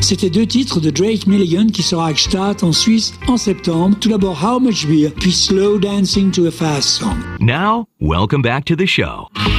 C'était 2 titres de Drake Milligan qui sera à Gstaad en Suisse en septembre. Tout d'abord How Much Beer, puis Slow Dancing to a Fast Song. Now, welcome back to the show.